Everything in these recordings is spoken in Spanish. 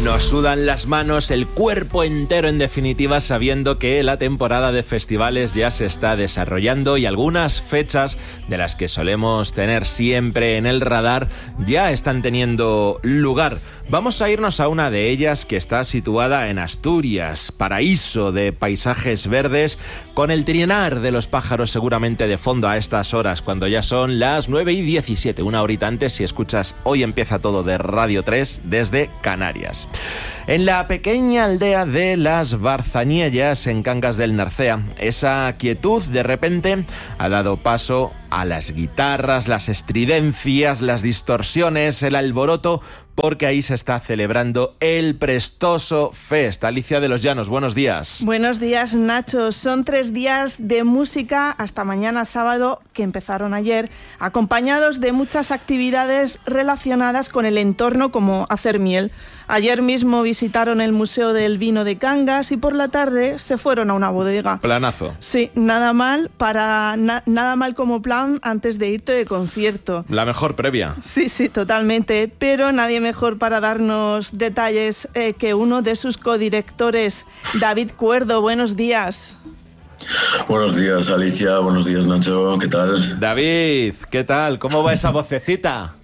Nos sudan las manos, el cuerpo entero en definitiva, sabiendo que la temporada de festivales ya se está desarrollando y algunas fechas de las que solemos tener siempre en el radar ya están teniendo lugar. Vamos a irnos a una de ellas que está situada en Asturias, paraíso de paisajes verdes, con el trinar de los pájaros seguramente de fondo a estas horas, cuando ya son las 9:17, una horita antes si escuchas Hoy Empieza Todo de Radio 3 desde Canarias. En la pequeña aldea de Las Barzaniellas, en Cangas del Narcea, esa quietud de repente ha dado paso a las guitarras, las estridencias, las distorsiones, el alboroto, porque ahí se está celebrando el Prestoso Fest. Alicia de los Llanos, buenos días. Buenos días, Nacho. Son 3 días de música hasta mañana sábado, que empezaron ayer, acompañados de muchas actividades relacionadas con el entorno, como hacer miel. Ayer mismo visitaron el Museo del Vino de Cangas y por la tarde se fueron a una bodega. Planazo. Sí, nada mal como plan antes de irte de concierto. La mejor previa. Sí, totalmente, pero nadie mejor para darnos detalles que uno de sus codirectores, David Cuerdo. Buenos días. Buenos días, Alicia. Buenos días, Nacho. ¿Qué tal? David, ¿qué tal? ¿Cómo va esa vocecita?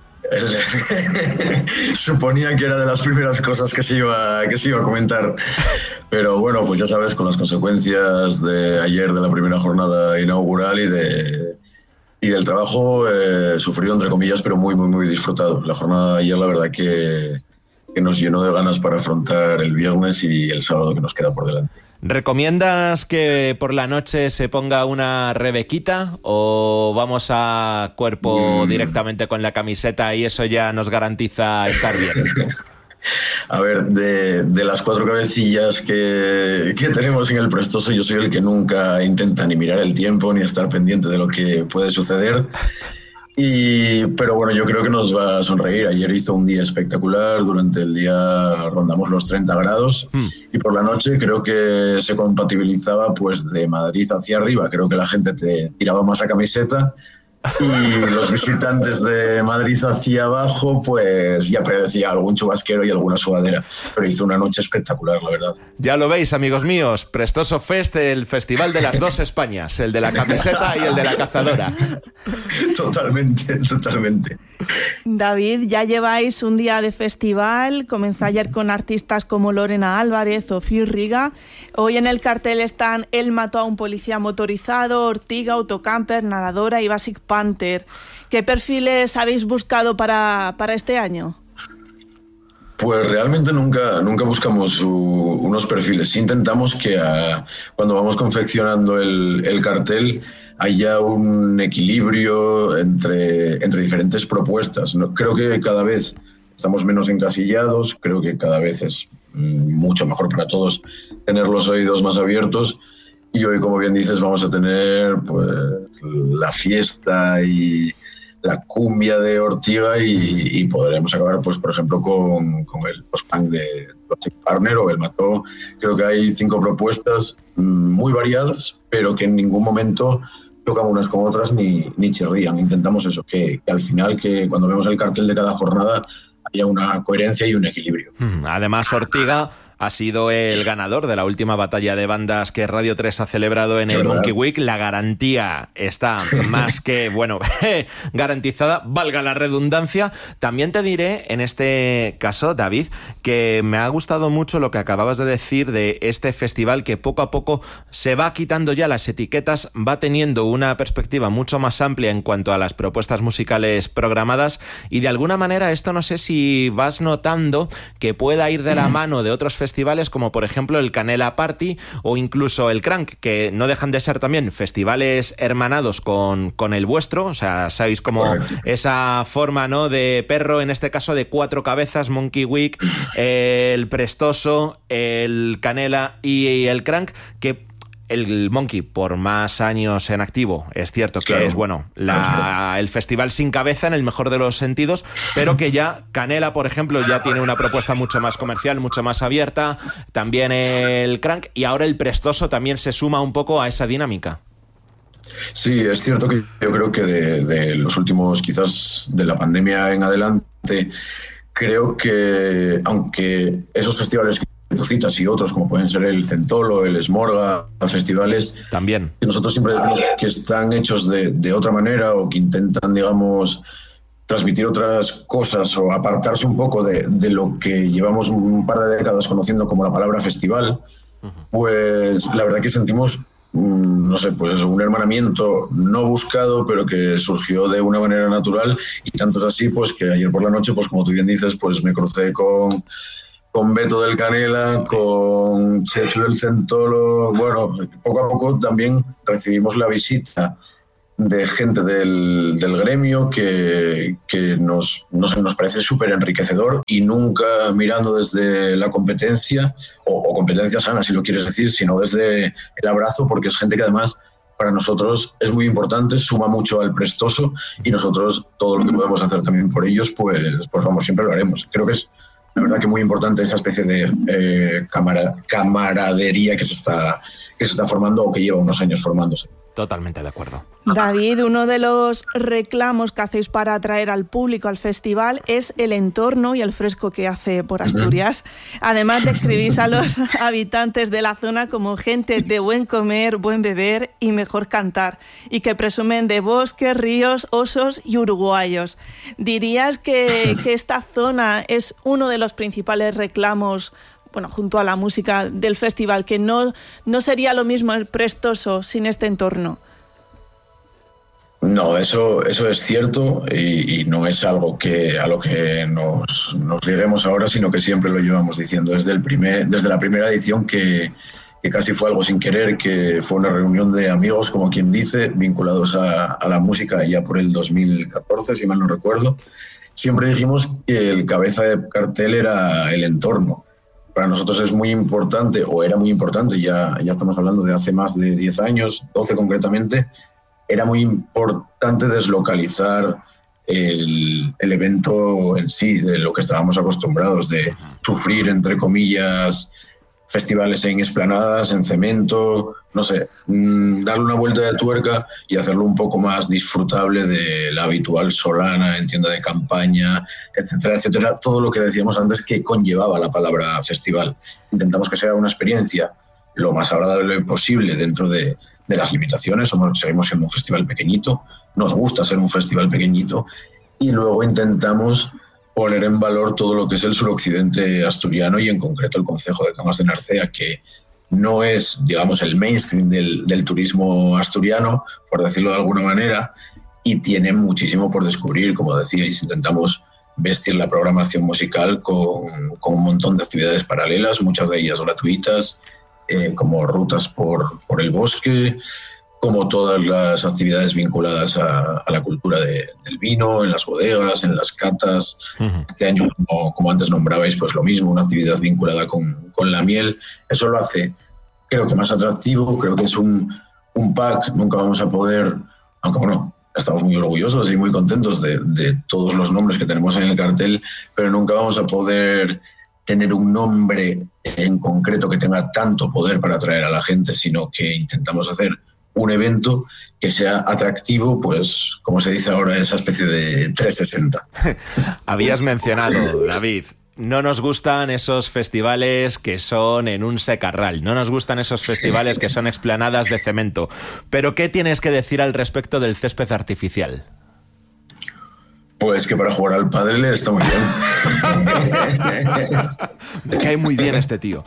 Suponía que era de las primeras cosas que se iba a comentar, pero bueno, pues ya sabes, con las consecuencias de ayer de la primera jornada inaugural y del trabajo sufrido, entre comillas, pero muy, muy, muy disfrutado. La jornada de ayer, la verdad que nos llenó de ganas para afrontar el viernes y el sábado que nos queda por delante. ¿Recomiendas que por la noche se ponga una rebequita o vamos a cuerpo directamente con la camiseta y eso ya nos garantiza estar bien? A ver, de las 4 cabecillas que tenemos en el Prestoso, yo soy el que nunca intenta ni mirar el tiempo ni estar pendiente de lo que puede suceder. Pero bueno, yo creo que nos va a sonreír. Ayer hizo un día espectacular, durante el día rondamos los 30 grados y por la noche creo que se compatibilizaba pues de Madrid hacia arriba. Creo que la gente te tiraba más a camiseta y los visitantes de Madrid hacia abajo pues ya predecía algún chubasquero y alguna sudadera, pero hizo una noche espectacular, la verdad. Ya lo veis, amigos míos, Prestoso Fest, el festival de las dos Españas, el de la camiseta y el de la cazadora. Totalmente. David, ya lleváis un día de festival, comenzó ayer con artistas como Lorena Álvarez o Phil Riga. Hoy en el cartel están Él mató a un policía motorizado, Ortiga, Autocamper, Nadadora y Basic Panther. ¿Qué perfiles habéis buscado para este año? Pues realmente nunca buscamos unos perfiles. Intentamos que cuando vamos confeccionando el cartel haya un equilibrio entre diferentes propuestas. Creo que cada vez estamos menos encasillados, creo que cada vez es mucho mejor para todos tener los oídos más abiertos. Y hoy, como bien dices, vamos a tener pues la fiesta y la cumbia de Ortiga y podremos acabar, pues por ejemplo, con el post-punk de Project Partner o el Mató. Creo que hay 5 propuestas muy variadas, pero que en ningún momento tocan unas con otras ni chirrían. Intentamos eso, que al final, que cuando vemos el cartel de cada jornada haya una coherencia y un equilibrio. Además, Ortiga ha sido el ganador de la última batalla de bandas que Radio 3 ha celebrado en el Monkey Week. La garantía está más que, garantizada, valga la redundancia. También te diré, en este caso, David, que me ha gustado mucho lo que acababas de decir de este festival, que poco a poco se va quitando ya las etiquetas, va teniendo una perspectiva mucho más amplia en cuanto a las propuestas musicales programadas y de alguna manera esto no sé si vas notando que pueda ir de la mano de otros festivales como por ejemplo el Canela Party o incluso el Crank, que no dejan de ser también festivales hermanados con el vuestro. O sea, sabéis como esa forma, ¿no?, de perro, en este caso de 4 cabezas, Monkey Week, el Prestoso, el Canela y el Crank, que el Monkey, por más años en activo, es cierto que es el festival sin cabeza en el mejor de los sentidos, pero que ya Canela, por ejemplo, ya tiene una propuesta mucho más comercial, mucho más abierta, también el Crank, y ahora el Prestoso también se suma un poco a esa dinámica. Sí, es cierto que yo creo que de los últimos, quizás de la pandemia en adelante, creo que, aunque esos festivales que tú citas y otros, como pueden ser el Centolo, el Smorga, festivales también, que nosotros siempre decimos que están hechos de otra manera o que intentan, digamos, transmitir otras cosas o apartarse un poco de lo que llevamos un par de décadas conociendo como la palabra festival, pues la verdad que sentimos, no sé, pues un hermanamiento no buscado, pero que surgió de una manera natural, y tanto es así, pues que ayer por la noche, pues como tú bien dices, pues me crucé con Beto del Canela, con Chechu del Centolo. Bueno, poco a poco también recibimos la visita de gente del gremio que nos parece súper enriquecedor, y nunca mirando desde la competencia o competencia sana, si lo quieres decir, sino desde el abrazo, porque es gente que además para nosotros es muy importante, suma mucho al Prestoso, y nosotros todo lo que podemos hacer también por ellos, pues vamos, siempre lo haremos. Creo que es la verdad que muy importante esa especie de camaradería que se está formando, o que lleva unos años formándose. Totalmente de acuerdo. David, uno de los reclamos que hacéis para atraer al público al festival es el entorno y el fresco que hace por Asturias. Además, describís a los habitantes de la zona como gente de buen comer, buen beber y mejor cantar, y que presumen de bosques, ríos, osos y uruguayos. ¿Dirías que esta zona es uno de los principales reclamos, bueno, junto a la música del festival, que no sería lo mismo el Prestoso sin este entorno? No, eso es cierto, y no es algo a lo que nos liguemos ahora, sino que siempre lo llevamos diciendo desde la primera edición, que casi fue algo sin querer, que fue una reunión de amigos, como quien dice, vinculados a la música ya por el 2014, si mal no recuerdo. Siempre dijimos que el cabeza de cartel era el entorno. Para nosotros es muy importante, o era muy importante, ya estamos hablando de hace más de 10 años, 12 concretamente, era muy importante deslocalizar el evento en sí, de lo que estábamos acostumbrados, de sufrir, entre comillas, festivales en esplanadas, en cemento, no sé, darle una vuelta de tuerca y hacerlo un poco más disfrutable de la habitual solana en tienda de campaña, etcétera, etcétera. Todo lo que decíamos antes que conllevaba la palabra festival. Intentamos que sea una experiencia lo más agradable posible dentro de las limitaciones. Seguimos siendo un festival pequeñito, nos gusta ser un festival pequeñito, y luego intentamos poner en valor todo lo que es el suroccidente asturiano, y en concreto el concejo de Camas de Narcea, que no es, digamos, el mainstream del turismo asturiano, por decirlo de alguna manera, y tiene muchísimo por descubrir. Como decíais, intentamos vestir la programación musical con un montón de actividades paralelas, muchas de ellas gratuitas, como rutas por el bosque, como todas las actividades vinculadas a la cultura del vino, en las bodegas, en las catas. Este año, como antes nombrabais, pues lo mismo, una actividad vinculada con la miel. Eso lo hace, creo que más atractivo. Creo que es un pack. Nunca vamos a poder, aunque bueno, estamos muy orgullosos y muy contentos de todos los nombres que tenemos en el cartel, pero nunca vamos a poder tener un nombre en concreto que tenga tanto poder para atraer a la gente, sino que intentamos hacer un evento que sea atractivo, pues como se dice ahora, esa especie de 360. Habías mencionado, David, no nos gustan esos festivales que son en un secarral, no nos gustan esos festivales que son explanadas de cemento, pero ¿qué tienes que decir al respecto del césped artificial? Pues que para jugar al pádel está muy bien. Me cae muy bien este tío.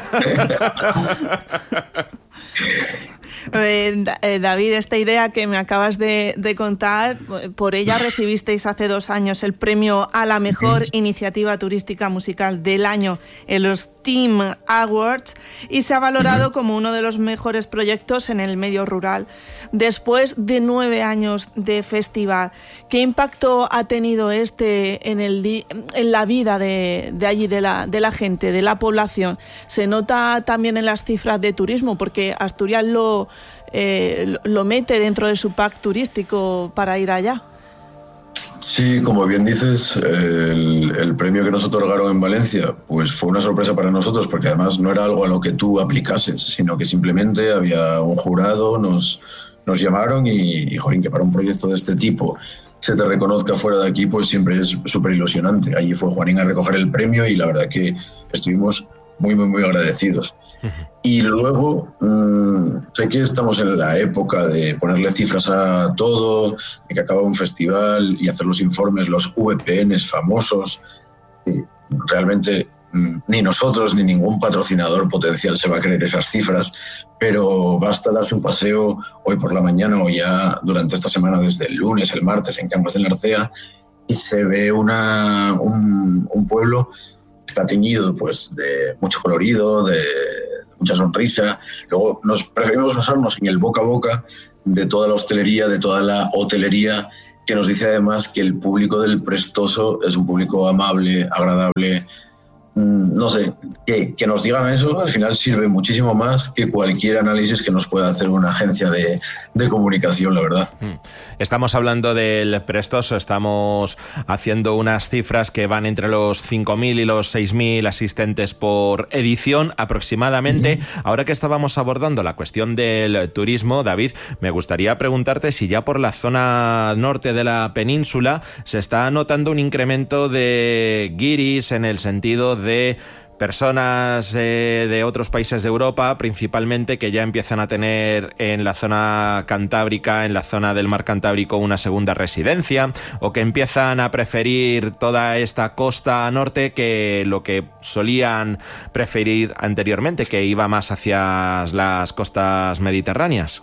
David, esta idea que me acabas de contar, por ella recibisteis hace 2 años el premio a la mejor iniciativa turística musical del año en los Team Awards, y se ha valorado como uno de los mejores proyectos en el medio rural. Después de 9 años de festival, ¿qué impacto ha tenido en la vida de allí, de la gente, de la población? ¿Se nota también en las cifras de turismo? Porque Asturias lo mete dentro de su pack turístico para ir allá. Sí, como bien dices, el premio que nos otorgaron en Valencia pues fue una sorpresa para nosotros, porque además no era algo a lo que tú aplicases, sino que simplemente había un jurado, nos llamaron y, jolín, que para un proyecto de este tipo, se te reconozca fuera de aquí, pues siempre es súper ilusionante. Allí fue Juanín a recoger el premio y la verdad que estuvimos muy, muy, muy agradecidos. Y luego, sé que estamos en la época de ponerle cifras a todo, de que acaba un festival y hacer los informes, los VPNs famosos. Y realmente ni nosotros ni ningún patrocinador potencial se va a creer esas cifras, pero basta darse un paseo hoy por la mañana o ya durante esta semana, desde el lunes, el martes, en Cangas del Narcea, y se ve un pueblo que está teñido pues, de mucho colorido, de mucha sonrisa. Luego nos preferimos basarnos en el boca a boca de toda la hostelería, de toda la hotelería, que nos dice además que el público del Prestoso es un público amable, agradable. No sé, que nos digan eso al final sirve muchísimo más que cualquier análisis que nos pueda hacer una agencia de comunicación, la verdad. Estamos hablando del Prestoso, estamos haciendo unas cifras que van entre los 5.000 y los 6.000 asistentes por edición aproximadamente. Ahora que estábamos abordando la cuestión del turismo, David, me gustaría preguntarte si ya por la zona norte de la península se está notando un incremento de guiris en el sentido de personas de otros países de Europa, principalmente, que ya empiezan a tener en la zona cantábrica, en la zona del mar Cantábrico, una segunda residencia, o que empiezan a preferir toda esta costa norte que lo que solían preferir anteriormente, que iba más hacia las costas mediterráneas.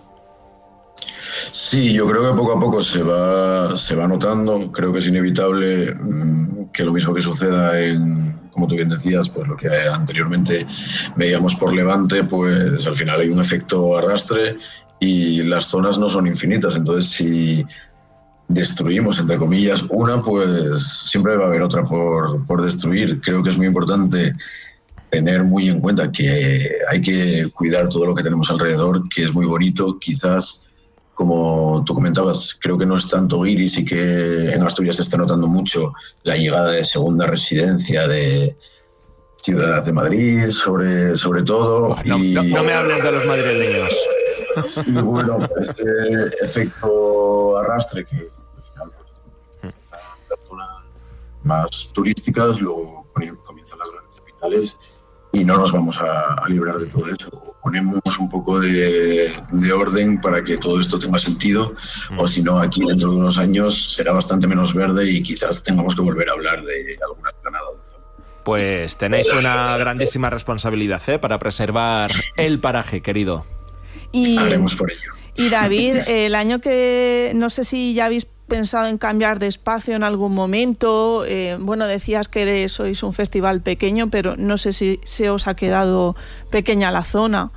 Sí, yo creo que poco a poco se va notando. Creo que es inevitable que lo mismo que suceda como tú bien decías, pues lo que anteriormente veíamos por Levante, pues al final hay un efecto arrastre y las zonas no son infinitas. Entonces, si destruimos, entre comillas, una, pues siempre va a haber otra por destruir. Creo que es muy importante tener muy en cuenta que hay que cuidar todo lo que tenemos alrededor, que es muy bonito. Quizás, como tú comentabas, creo que no es tanto guiris y que en Asturias se está notando mucho la llegada de segunda residencia de Ciudad de Madrid, sobre todo. No me hables de los madrileños. Y bueno, este efecto arrastre que al final comienza en las zonas más turísticas, luego comienzan las grandes capitales y no nos vamos a librar de todo eso. Ponemos un poco de orden para que todo esto tenga sentido, o si no, aquí dentro de unos años será bastante menos verde y quizás tengamos que volver a hablar de alguna esplanada. Pues tenéis una grandísima responsabilidad para preservar el paraje, querido. Haremos por ello. Y David, el año que no sé si ya habéis pensado en cambiar de espacio en algún momento. Bueno, decías que sois un festival pequeño, pero no sé si se os ha quedado pequeña la zona.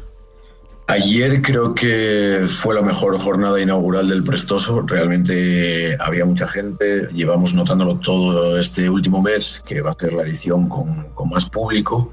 Ayer creo que fue la mejor jornada inaugural del Prestoso. Realmente había mucha gente. Llevamos notándolo todo este último mes, que va a ser la edición con más público.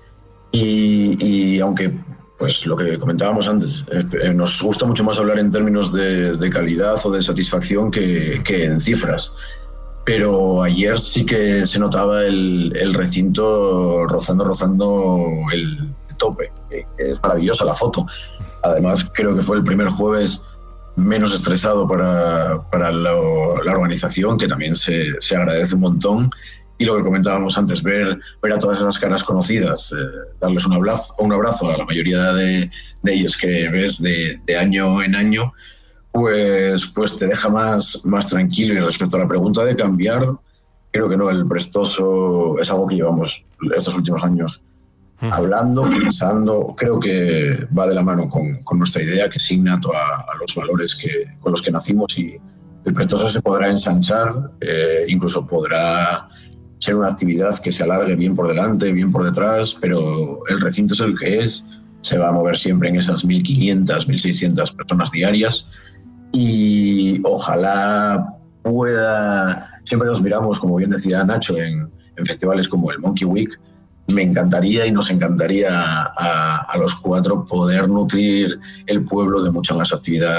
Y aunque, pues lo que comentábamos antes, nos gusta mucho más hablar en términos de calidad o de satisfacción que en cifras. Pero ayer sí que se notaba el recinto rozando el tope. Es maravillosa la foto. Además, creo que fue el primer jueves menos estresado para la organización, que también se agradece un montón. Y lo que comentábamos antes, ver a todas esas caras conocidas, darles un abrazo a la mayoría de ellos que ves de año en año, pues te deja más tranquilo. Y respecto a la pregunta de cambiar, creo que no, el Prestoso es algo que llevamos estos últimos años hablando, pensando. Creo que va de la mano con nuestra idea, que es innato a los valores con los que nacimos, y el Prestoso se podrá ensanchar, incluso podrá ser una actividad que se alargue bien por delante, bien por detrás, pero el recinto es el que es, se va a mover siempre en esas 1.500, 1.600 personas diarias, y ojalá pueda, siempre nos miramos, como bien decía Nacho, en festivales como el Monkey Week. Me encantaría y nos encantaría a los cuatro poder nutrir el pueblo de mucha más actividad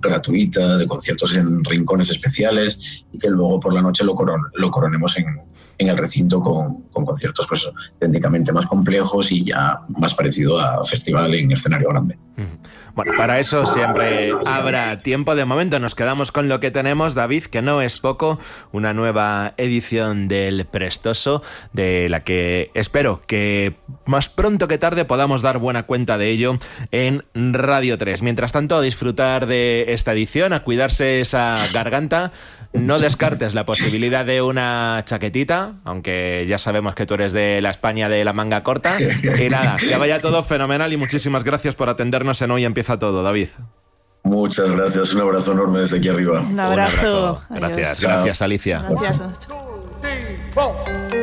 gratuita, de conciertos en rincones especiales, y que luego por la noche lo coronemos en el recinto con conciertos pues técnicamente más complejos y ya más parecido a festival en escenario grande. Bueno, para eso siempre habrá tiempo. De momento nos quedamos con lo que tenemos, David, que no es poco, una nueva edición del Prestoso, de la que espero que más pronto que tarde podamos dar buena cuenta de ello en Radio 3. Mientras tanto, a disfrutar de esta edición, a cuidarse esa garganta. No descartes la posibilidad de una chaquetita, aunque ya sabemos que tú eres de la España de la manga corta. Y nada, que vaya todo fenomenal y muchísimas gracias por atendernos en Hoy Empieza Todo, David. Muchas gracias, un abrazo enorme desde aquí arriba. Un abrazo. Gracias, gracias, Alicia. Gracias.